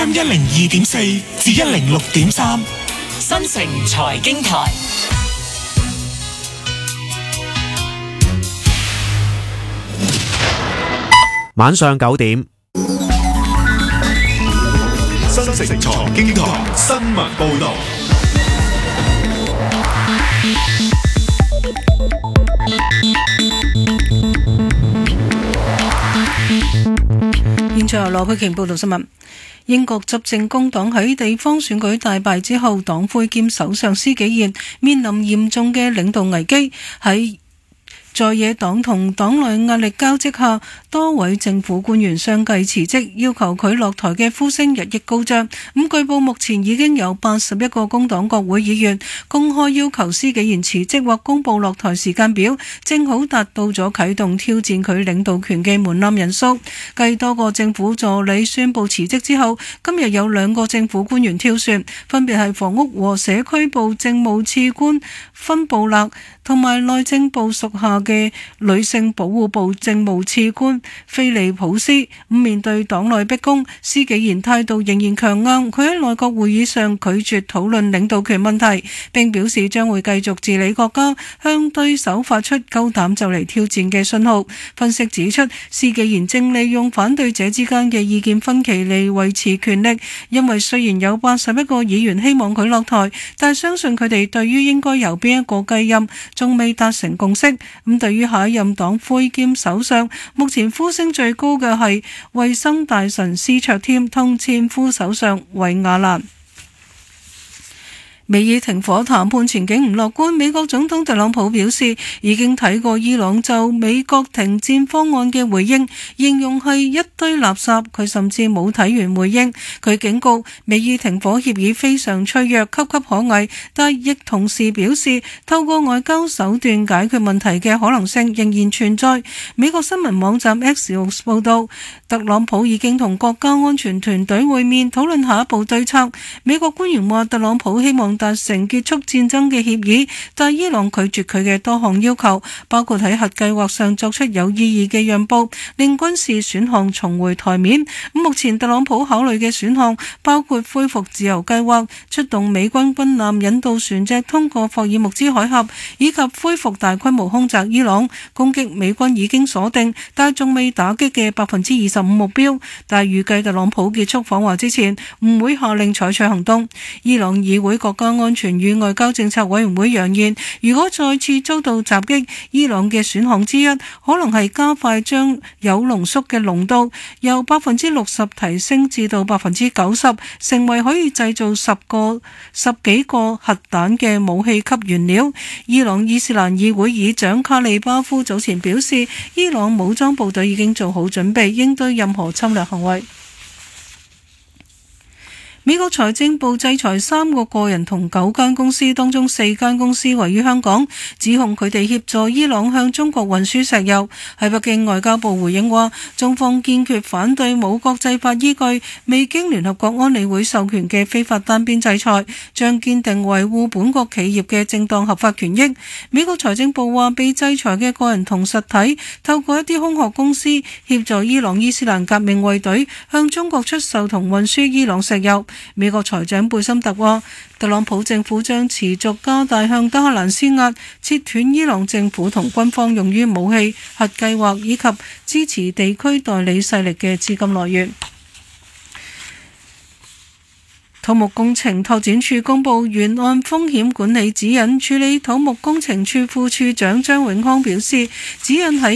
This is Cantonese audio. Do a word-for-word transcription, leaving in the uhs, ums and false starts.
M 一零二點四至一零六點三， 新城財經台。 晚上九點， 新城財經台新聞報道。 現在由羅佩瓊報道新聞。英國執政工黨喺地方選舉大敗之後，黨魁兼首相施紀賢面臨嚴重嘅領導危機。喺在野黨同黨內壓力交織下，多位政府官員相繼辭職，要求佢落台嘅呼聲日益高漲。咁據報目前已經有八十一個工黨國會議員公開要求施紀賢辭職或公佈落台時間表，正好達到咗啟動挑戰佢領導權嘅門檻人數。繼多個政府助理宣布辭職之後，今日有兩個政府官員挑選，分別係房屋和社區部政務次官芬布勒同埋內政部屬下嘅女性保護部政務次官菲利普斯。咁面對黨內逼宮，施紀賢態度仍然強硬，佢喺內閣會議上拒絕討論領導權問題，並表示將會繼續治理國家，向對手發出夠膽就嚟挑戰嘅信號。分析指出，施紀賢正利用反對者之間嘅意見分歧嚟維持權力，因為雖然有八十一個議員希望佢落台，但相信佢哋對於應該由邊一個繼任仲未達成共識。咁對於下一任黨魁兼首相，目前呼聲最高嘅係衛生大臣施卓添同前副首相韋亞蘭。美伊停火談判前景唔樂觀，美國總統特朗普表示已經睇過伊朗就美國停戰方案嘅回應，形容係一堆垃圾。佢甚至冇睇完回應。佢警告美伊停火協議非常脆弱，岌岌可危，但亦同時表示透過外交手段解決問題嘅可能性仍然存在。美國新聞網站 Axios 報道，特朗普已經同國家安全團隊會面，討論下一步對策。美國官員話特朗普希望達成結束戰爭嘅協議，但伊朗拒絕佢嘅多項要求，包括喺核計劃上作出有意義嘅讓步，令軍事選項重回台面。目前特朗普考慮嘅選項包括恢復自由計劃、出動美軍軍艦引導船隻通過霍爾木茲海峽，以及恢復大規模空襲伊朗，攻擊美軍已經鎖定但仲未打擊嘅百分之二十五目標。但預計特朗普結束訪華之前唔會下令採取行動。伊朗議會國家安全與外交政策委員會揚言，如果再次遭到襲擊，伊朗嘅選項之一可能係加快將鈾濃縮嘅濃度由百分之六十提升至到百分之九十，成為可以製造十個十幾個核彈嘅武器級原料。伊朗伊斯蘭議會議長卡利巴夫早前表示，伊朗武裝部隊已經做好準備應對任何侵略行為。美國財政部制裁三個個人同九間公司，當中四間公司位於香港，指控佢哋協助伊朗向中國運輸石油。喺北京，外交部回應話，中方堅決反對冇國際法依據、未經聯合國安理會授權嘅非法單邊制裁，將堅定維護本國企業嘅正當合法權益。美國財政部話，被制裁嘅個人同實體透過一啲空殼公司協助伊朗伊斯蘭革命衛隊向中國出售同運輸伊朗石油。美國財長貝森特話，特朗普政府將持續加大向德黑蘭施壓，切斷伊朗政府同軍方用於武器、核計劃以及支持地區代理勢力嘅資金來源。土木工程拓展署公布沿岸風險管理指引，處理土木工程處副處長張永康表示，指引喺